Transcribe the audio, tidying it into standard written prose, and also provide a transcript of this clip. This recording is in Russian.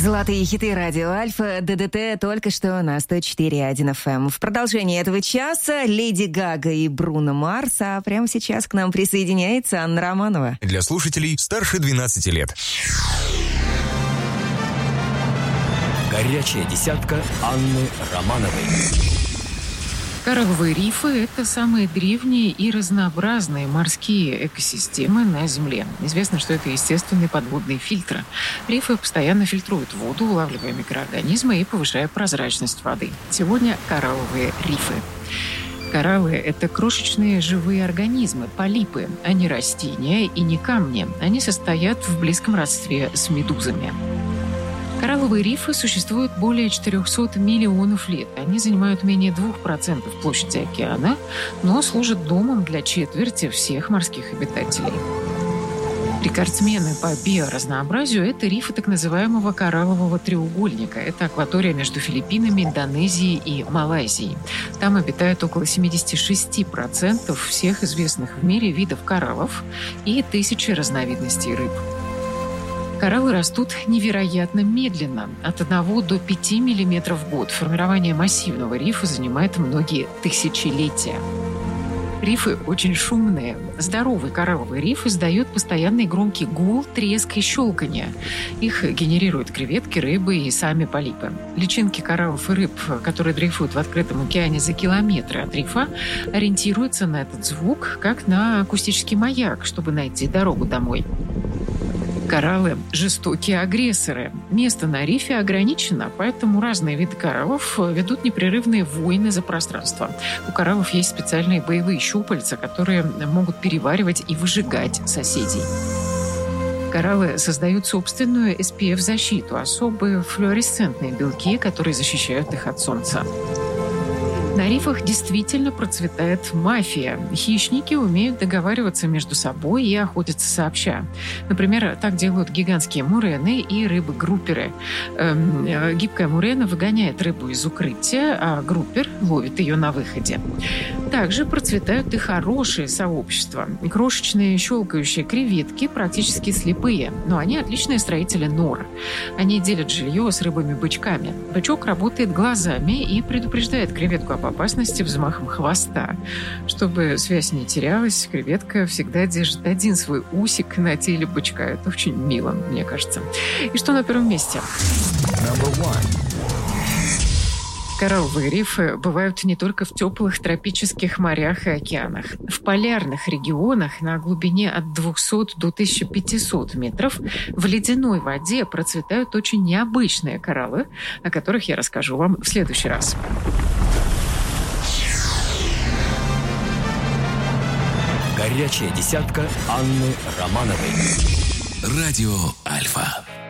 Золотые хиты радио Альфа, ДДТ только что на 104.1 FM. В продолжении этого часа Леди Гага и Бруно Марс, а прямо сейчас к нам присоединяется Анна Романова. Для слушателей старше 12 лет. Горячая десятка Анны Романовой. Коралловые рифы – это самые древние и разнообразные морские экосистемы на Земле. Известно, что это естественный подводный фильтр. Рифы постоянно фильтруют воду, улавливая микроорганизмы и повышая прозрачность воды. Сегодня коралловые рифы. Кораллы – это крошечные живые организмы, полипы, а не растения и не камни. Они состоят в близком родстве с медузами. Коралловые рифы существуют более 400 миллионов лет. Они занимают менее 2% площади океана, но служат домом для четверти всех морских обитателей. Рекордсмены по биоразнообразию – это рифы так называемого кораллового треугольника. Это акватория между Филиппинами, Индонезией и Малайзией. Там обитает около 76% всех известных в мире видов кораллов и тысячи разновидностей рыб. Кораллы растут невероятно медленно, от 1 до 5 мм в год. Формирование массивного рифа занимает многие тысячелетия. Рифы очень шумные. Здоровый коралловый риф издает постоянный громкий гул, треск и щелканье. Их генерируют креветки, рыбы и сами полипы. Личинки кораллов и рыб, которые дрейфуют в открытом океане за километры от рифа, ориентируются на этот звук, как на акустический маяк, чтобы найти дорогу домой. Кораллы – жестокие агрессоры. Место на рифе ограничено, поэтому разные виды кораллов ведут непрерывные войны за пространство. У кораллов есть специальные боевые щупальца, которые могут переваривать и выжигать соседей. Кораллы создают собственную SPF-защиту, особые флуоресцентные белки, которые защищают их от солнца. На рифах действительно процветает мафия. Хищники умеют договариваться между собой и охотиться сообща. Например, так делают гигантские мурены и рыбы-групперы. Гибкая мурена выгоняет рыбу из укрытия, а группер ловит ее на выходе. Также процветают и хорошие сообщества. Крошечные щелкающие креветки практически слепые, но они отличные строители нор. Они делят жилье с рыбами-бычками. Бычок работает глазами и предупреждает креветку об опасности взмахом хвоста. Чтобы связь не терялась, креветка всегда держит один свой усик на теле бычка. Это очень мило, мне кажется. И что на первом месте? Коралловые рифы бывают не только в теплых тропических морях и океанах. В полярных регионах на глубине от 200 до 1500 метров в ледяной воде процветают очень необычные кораллы, о которых я расскажу вам в следующий раз. Горячая десятка Анны Романовой. Радио Альфа.